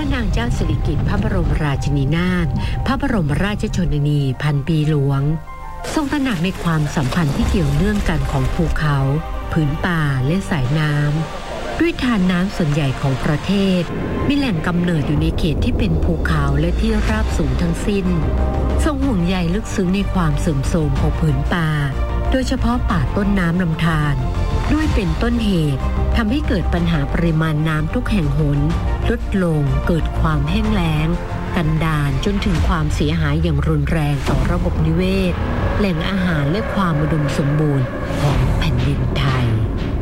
ระนางเจ้าสิริกิติ์พระบรมราชินีนาถพระบรมราชชนนีพันปีหลวงทรงตระหนักในความสัมพันธ์ที่เกี่ยวเนื่องกันของภูเขาผืนป่าและสายน้ำด้วยทานน้ำส่วนใหญ่ของประเทศมีแหล่งกำเนิดอยู่ในเขตที่เป็นภูเขาและที่ราบสูงทั้งสิ้นทรงห่วงใยลึกซึ้งในความเสื่อมโทรมของผืนป่าโดยเฉพาะป่าต้นน้ำลำธารด้วยเป็นต้นเหตุทำให้เกิดปัญหาปริมาณน้ำทุกแห่งหนลดลงเกิดความแห้งแล้งกันดารจนถึงความเสียหายอย่างรุนแรงต่อระบบนิเวศแหล่งอาหารและความอุดมสมบูรณ์ของแผ่นดินไทย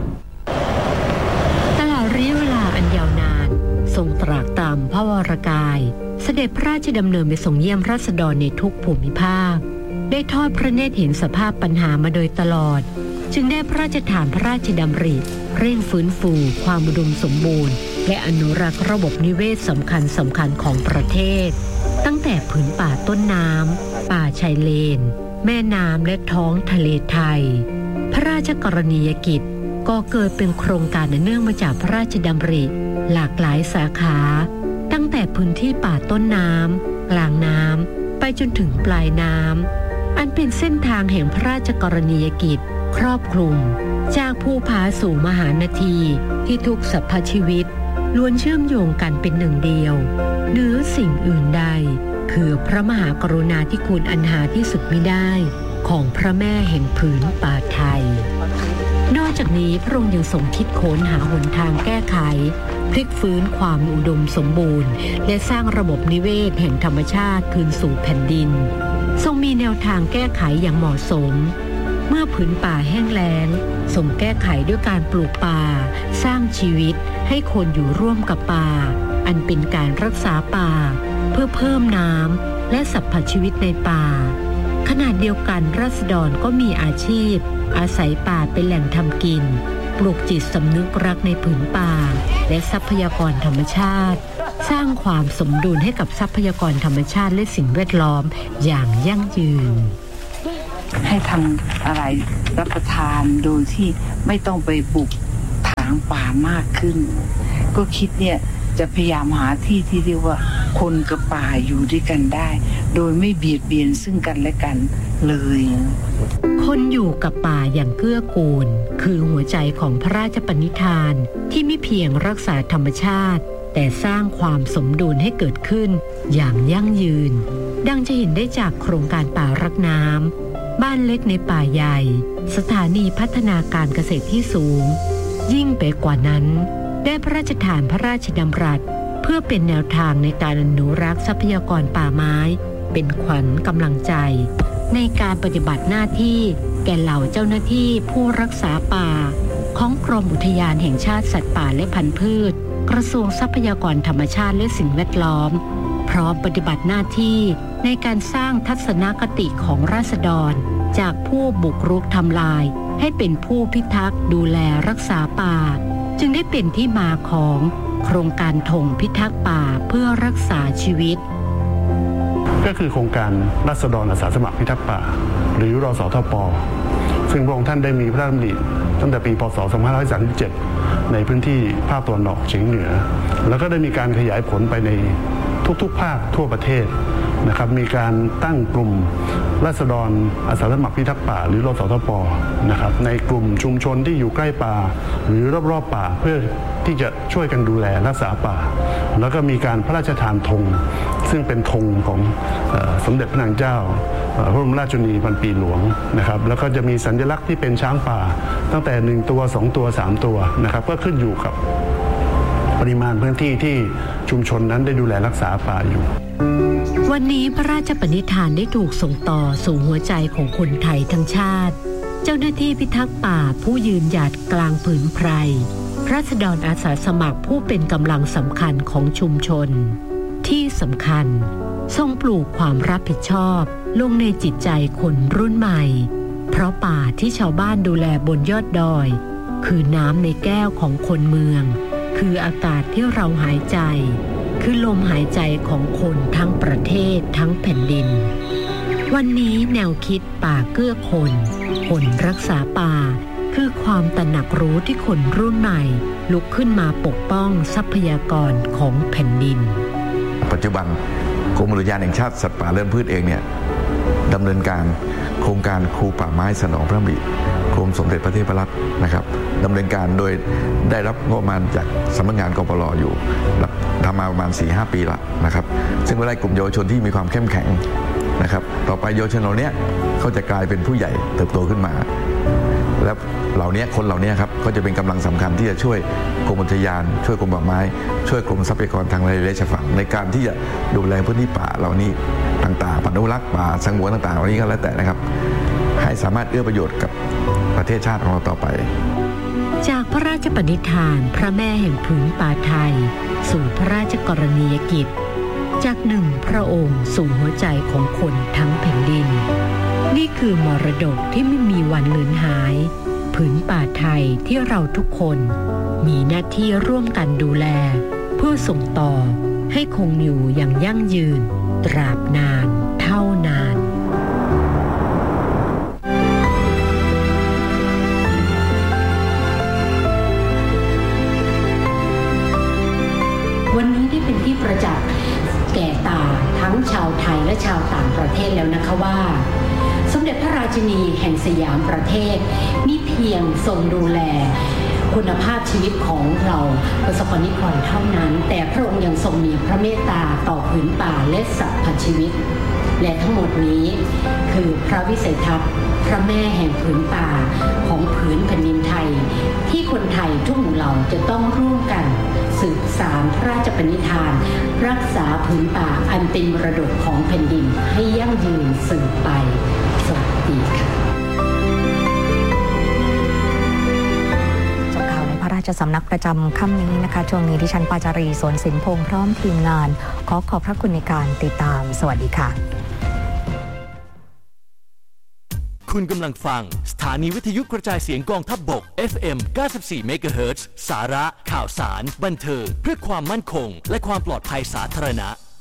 ตลอดระยะเวลาอันยาวนานทรงตรากตรำพระวรกายเสด็จพระราชดำเนินไปทรงเยี่ยมราษฎรในทุกภูมิภาคได้ทอดพระเนตรเห็นสภาพปัญหามาโดยตลอดจึงได้พระราชทานพระราชดำริเร่งฟื้นฟูความอุดมสมบูรณ์และอนุรักษ์ระบบนิเวศสำคัญของประเทศตั้งแต่ผืนป่าต้นน้ำป่าชายเลนแม่น้ำและท้องทะเลไทยพระราชกรณียกิจก็เกิดเป็นโครงการเนื่องมาจากพระราชดำริหลากหลายสาขาตั้งแต่พื้นที่ป่าต้นน้ำกลางน้ำไปจนถึงปลายน้ำอันเป็นเส้นทางแห่งพระราชกรณียกิจครอบคลุมจากภูผาสู่มหานาทีที่ทุกสรรพชีวิตล้วนเชื่อมโยงกันเป็นหนึ่งเดียวเหนือสิ่งอื่นใดคือพระมหากรุณาธิคุณอันหาที่สุดมิได้ของพระแม่แห่งผืนป่าไทยนอกจากนี้พระองค์ยังทรงคิดค้นหาหนทางแก้ไขพลิกฟื้นความอุดมสมบูรณ์และสร้างระบบนิเวศแห่งธรรมชาติคืนสู่แผ่นดินทรงมีแนวทางแก้ไขอย่างเหมาะสมเมื่อผืนป่าแห้งแล้งทรงแก้ไขด้วยการปลูกป่าสร้างชีวิตให้คนอยู่ร่วมกับป่าอันเป็นการรักษาป่าเพื่อเพิ่มน้ำและสรรพชีวิตในป่าขณะเดียวกันราษฎรก็มีอาชีพอาศัยป่าเป็นแหล่งทำกินปลูกจิตสำนึกรักในผืนป่าและทรัพยากรธรรมชาติสร้างความสมดุลให้กับทรัพยากรธรรมชาติและสิ่งแวดล้อมอย่างยั่งยืนให้ทำอะไรรับประทานโดยที่ไม่ต้องไปบุกถางป่ามากขึ้นก็คิดเนี่ยจะพยายามหาที่ที่เรียกว่าคนกับป่าอยู่ด้วยกันได้โดยไม่เบียดเบียนซึ่งกันและกันเลยคนอยู่กับป่าอย่างเกื้อกูลคือหัวใจของพระราชปณิธานที่ไม่เพียงรักษาธรรมชาติแต่สร้างความสมดุลให้เกิดขึ้นอย่างยั่งยืนดังจะเห็นได้จากโครงการป่ารักน้ำบ้านเล็กในป่าใหญ่สถานีพัฒนาการเกษตรที่สูงยิ่งไปกว่านั้นได้พระราชทานพระราชดำรัสเพื่อเป็นแนวทางในการอนุรักษ์ทรัพยากรป่าไม้เป็นขวัญกำลังใจในการปฏิบัติหน้าที่แก่เหล่าเจ้าหน้าที่ผู้รักษาป่าของกรมอุทยานแห่งชาติสัตว์ป่าและพันธุ์พืชกระทรวงทรัพยากรธรรมชาติและสิ่งแวดล้อมพร้อมปฏิบัติหน้าที่ในการสร้างทัศนคติของราษฎรจากผู้บุกรุกทำลายให้เป็นผู้พิทักษ์ดูแลรักษาป่าจึงได้เป็นที่มาของโครงการธงพิทักษ์ป่าเพื่อรักษาชีวิตก็คือโครงการราษฎรอาสาสมัครพิทักษ์ป่าหรือรสทป.ซึ่งพระองค์ท่านได้มีพระราชดำริตั้งแต่ปีพ.ศ. 2537ในพื้นที่ภาคตะวันออกเฉียงเหนือแล้วก็ได้มีการขยายผลไปในทุกๆภาคทั่วประเทศนะครับมีการตั้งกลุ่มราษฎรอาสาสมัครพิทักษ์ป่าหรือรสทป.นะครับในกลุ่มชุมชนที่อยู่ใกล้ป่าหรือรอบๆป่าเพื่อที่จะช่วยกันดูแลรักษาป่าแล้วก็มีการพระราชทานธงซึ่งเป็นธงของสมเด็จพระนางเจ้าพระบรมราชินีพันปีหลวงนะครับแล้วก็จะมีสัญลักษณ์ที่เป็นช้างป่าตั้งแต่1ตัว2ตัว3ตัวนะครับก็ขึ้นอยู่กับปริมาณพื้นที่ที่ชุมชนนั้นได้ดูแลรักษาป่าอยู่วันนี้พระราชปณิธานได้ถูกส่งต่อสู่หัวใจของคนไทยทั้งชาติเจ้าหน้าที่พิทักษ์ป่าผู้ยืนหยัดกลางผืนไพรราษฎรอาสาสมัครผู้เป็นกำลังสำคัญของชุมชนที่สำคัญทรงปลูกความรับผิดชอบลงในจิตใจคนรุ่นใหม่เพราะป่าที่ชาวบ้านดูแลบนยอดดอยคือน้ำในแก้วของคนเมืองคืออากาศที่เราหายใจคือลมหายใจของคนทั้งประเทศทั้งแผ่นดินวันนี้แนวคิดป่าเกื้อคนรักษาป่าคือความตระหนักรู้ที่คนรุ่นใหม่ลุกขึ้นมาปกป้องทรัพยากรของแผ่นดินจจุบันกรมอุทยานแห่งชาติสัตว์ป่าและพืชเองเนี่ยดำเนินการโครงการครูป่าไม้สนองพระดำริกรมสมเด็จพระเทพรัตน์นะครับดำเนินการโดยได้รับงบประมาณจากสำนักงานกปร.อยู่ทำมาประมาณ 4-5 ปีแล้วนะครับซึ่งก็ได้กลุ่มเยาวชนที่มีความเข้มแข็งนะครับต่อไปเยาวชนเหล่านี้เขาจะกลายเป็นผู้ใหญ่เติบโตขึ้นมาและคนเหล่านี้ครับก็จะเป็นกำลังสำคัญที่จะช่วยกรมอุทยานช่วยกรมป่าไม้ช่วยกรมทรัพยากรทางทะเลและชายฝั่งในการที่จะดูแลพื้นที่ป่าเหล่านี้ต่างๆอนุรักษ์ป่าสงวนต่างๆเหล่านี้ก็แล้วแต่นะครับให้สามารถเอื้อประโยชน์กับประเทศชาติของเราต่อไปจากพระราชปณิธานพระแม่แห่งผืนป่าไทยสู่พระราชกรณียกิจจากหนึ่งพระองค์สู่หัวใจของคนทั้งแผ่นดินนี่คือมรดกที่ไม่มีวันเลือนหายผืนป่าไทยที่เราทุกคนมีหน้าที่ร่วมกันดูแลเพื่อส่งต่อให้คงอยู่อย่างยั่งยืนตราบนานเท่านานวันนี้ได้เป็นที่ประจักษ์แก่ตาทั้งชาวไทยและชาวต่างประเทศแล้วนะคะว่าสมเด็จพระราชินีแห่งสยามประเทศมิเพียงทรงดูแลคุณภาพชีวิตของเราประสบกนิกรเท่านั้นแต่พระองค์ยังทรงมีพระเมตตาต่อผืนป่าและสรรพชีวิตและทั้งหมดนี้คือพระวิสัยทัศน์พระแม่แห่งผืนป่าของผืนแผ่นดินไทยที่คนไทยทุกหมู่เหล่าจะต้องร่วมกันสืบสานพระราชปณิธานรักษาผืนป่าอันเป็นมรดกของแผ่นดินให้ยั่งยืนสืบไปสวัสดีค่ะจบข่าวในพระราชสำนักประจำค่ำนี้นะคะช่วงนี้ดิฉันปาจารีสวนสินพงษ์พร้อมทีมงานขอพระคุณในการติดตามสวัสดีค่ะคุณกำลังฟังสถานีวิทยุกระจายเสียงกองทัพบก FM 94 MHz สาระข่าวสารบันเทิงเพื่อความมั่นคงและความปลอดภัยสาธารณะ